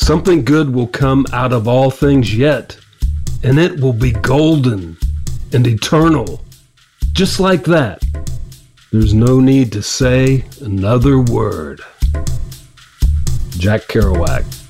Something good will come out of all things yet, and it will be golden and eternal. Just like that. There's no need to say another word. Jack Kerouac.